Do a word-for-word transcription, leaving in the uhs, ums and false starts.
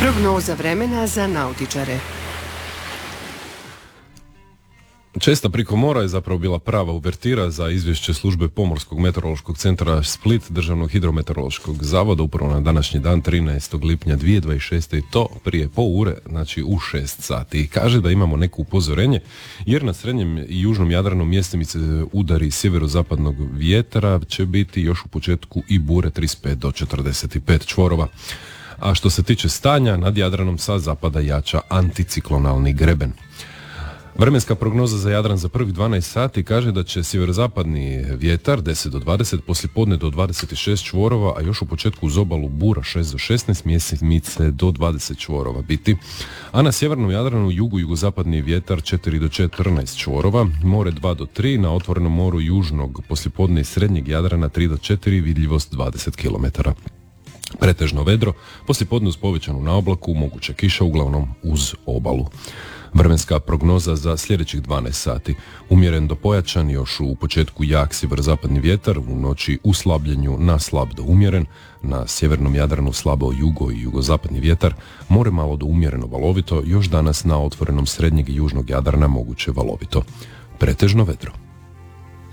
Prognoza vremena za nautičare. Česta priko mora je zapravo bila prava uvertira za izvješće službe Pomorskog meteorološkog centra Split Državnog hidrometeorološkog zavoda upravo na današnji dan trinaestog lipnja dvije tisuće dvadeset šeste i to prije pol ure, znači u šest sati. I kaže da imamo neko upozorenje jer na srednjem i južnom Jadranu mjestimice udari sjeverozapadnog vjetra će biti još u početku i bure trideset pet do četrdeset pet čvorova. A što se tiče stanja, nad Jadranom sa zapada jača anticiklonalni greben. Vremenska prognoza za Jadran za prvih dvanaest sati kaže da će sjeverozapadni vjetar deset do dvadeset, poslijepodne do dvadeset šest čvorova, a još u početku uz obalu bura šest do šesnaest, mjesimice do dvadeset čvorova biti. A na sjevernom Jadranu jugu jugozapadni vjetar četiri do četrnaest čvorova, more dva do tri, na otvorenom moru južnog poslijepodne i srednjeg Jadrana tri do četiri, vidljivost dvadeset kilometara. Pretežno vedro, poslijepodne uz povećanu naoblaku, moguća kiša uglavnom uz obalu. Vremenska prognoza za sljedećih dvanaest sati. Umjeren do pojačan, još u početku jak sjeverozapadni vjetar, u noći u slabljenju na slab do umjeren, na sjevernom Jadranu slabo jugo i jugozapadni vjetar, more malo do umjereno valovito, još danas na otvorenom srednjeg i južnog Jadrana moguće valovito. Pretežno vedro.